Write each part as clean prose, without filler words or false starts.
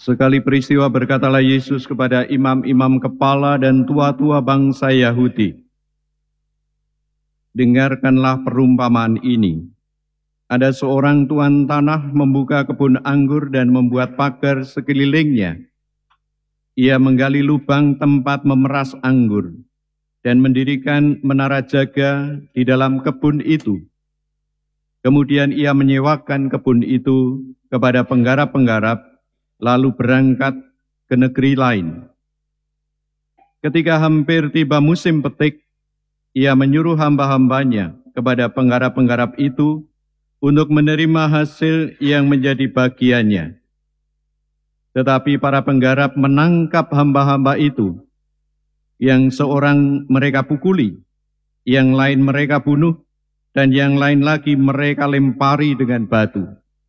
Sekali peristiwa berkatalah Yesus kepada imam-imam kepala dan tua-tua bangsa Yahudi, "Dengarkanlah perumpamaan ini. Ada seorang tuan tanah membuka kebun anggur dan membuat pagar sekelilingnya. Ia menggali lubang tempat memeras anggur dan mendirikan menara jaga di dalam kebun itu. Kemudian ia menyewakan kebun itu kepada penggarap-penggarap, lalu berangkat ke negeri lain. Ketika hampir tiba musim petik, ia menyuruh hamba-hambanya kepada penggarap-penggarap itu untuk menerima hasil yang menjadi bagiannya. Tetapi para penggarap menangkap hamba-hamba itu, yang seorang mereka pukuli, yang lain mereka bunuh, dan yang lain lagi mereka lempari dengan batu.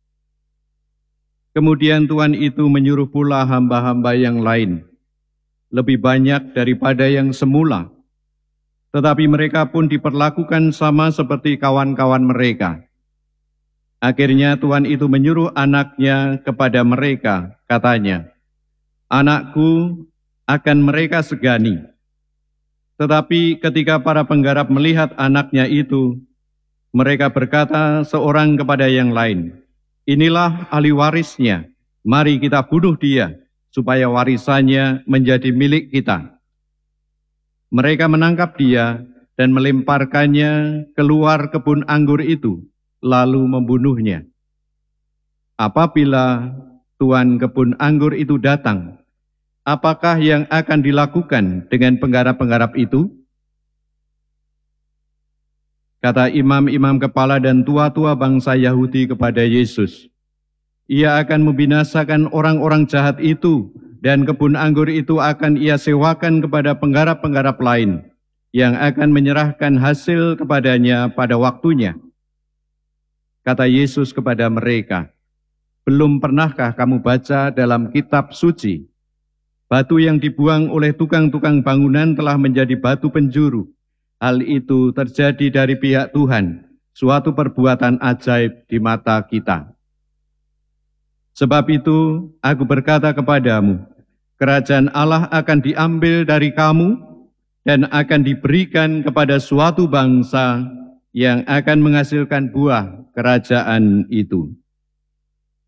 Kemudian Tuhan itu menyuruh pula hamba-hamba yang lain, lebih banyak daripada yang semula. Tetapi mereka pun diperlakukan sama seperti kawan-kawan mereka. Akhirnya Tuhan itu menyuruh anaknya kepada mereka, katanya, 'Anakku akan mereka segani.' Tetapi ketika para penggarap melihat anaknya itu, mereka berkata seorang kepada yang lain, 'Inilah ahli warisnya, mari kita bunuh dia, supaya warisannya menjadi milik kita.' Mereka menangkap dia dan melemparkannya keluar kebun anggur itu, lalu membunuhnya. Apabila tuan kebun anggur itu datang, apakah yang akan dilakukan dengan penggarap-penggarap itu?" Kata imam-imam kepala dan tua-tua bangsa Yahudi kepada Yesus, "Ia akan membinasakan orang-orang jahat itu, dan kebun anggur itu akan ia sewakan kepada penggarap-penggarap lain, yang akan menyerahkan hasil kepadanya pada waktunya." Kata Yesus kepada mereka, "Belum pernahkah kamu baca dalam kitab suci, batu yang dibuang oleh tukang-tukang bangunan telah menjadi batu penjuru. Hal itu terjadi dari pihak Tuhan, suatu perbuatan ajaib di mata kita. Sebab itu, aku berkata kepadamu, kerajaan Allah akan diambil dari kamu dan akan diberikan kepada suatu bangsa yang akan menghasilkan buah kerajaan itu."